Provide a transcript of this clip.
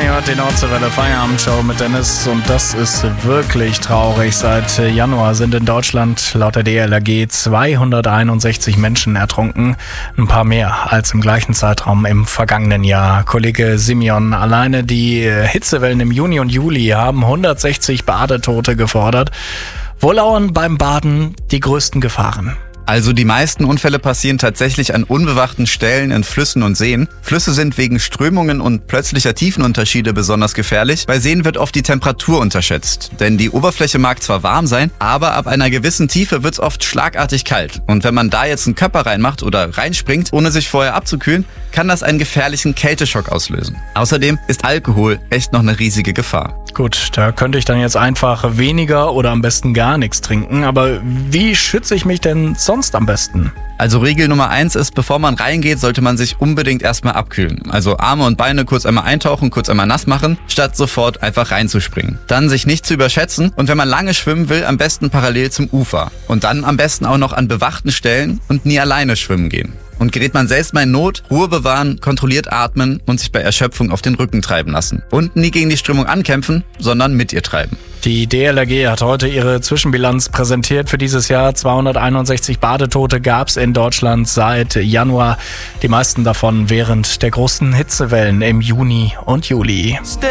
Ihr hört die Nordseewelle Feierabendshow mit Dennis und das ist wirklich traurig. Seit Januar sind in Deutschland laut der DLRG 261 Menschen ertrunken. Ein paar mehr als im gleichen Zeitraum im vergangenen Jahr. Kollege Simeon, alleine die Hitzewellen im Juni und Juli haben 160 Badetote gefordert. Wo lauern beim Baden die größten Gefahren? Also die meisten Unfälle passieren tatsächlich an unbewachten Stellen in Flüssen und Seen. Flüsse sind wegen Strömungen und plötzlicher Tiefenunterschiede besonders gefährlich. Bei Seen wird oft die Temperatur unterschätzt. Denn die Oberfläche mag zwar warm sein, aber ab einer gewissen Tiefe wird es oft schlagartig kalt. Und wenn man da jetzt einen Körper reinmacht oder reinspringt, ohne sich vorher abzukühlen, kann das einen gefährlichen Kälteschock auslösen. Außerdem ist Alkohol echt noch eine riesige Gefahr. Gut, da könnte ich dann jetzt einfach weniger oder am besten gar nichts trinken. Aber wie schütze ich mich denn sonst am besten? Also Regel Nummer 1 ist, bevor man reingeht, sollte man sich unbedingt erstmal abkühlen. Also Arme und Beine kurz einmal eintauchen, kurz einmal nass machen, statt sofort einfach reinzuspringen. Dann sich nicht zu überschätzen und wenn man lange schwimmen will, am besten parallel zum Ufer. Und dann am besten auch noch an bewachten Stellen und nie alleine schwimmen gehen. Und gerät man selbst mal in Not, Ruhe bewahren, kontrolliert atmen und sich bei Erschöpfung auf den Rücken treiben lassen. Und nie gegen die Strömung ankämpfen, sondern mit ihr treiben. Die DLRG hat heute ihre Zwischenbilanz präsentiert für dieses Jahr. 261 Badetote gab es in Deutschland seit Januar. Die meisten davon während der großen Hitzewellen im Juni und Juli.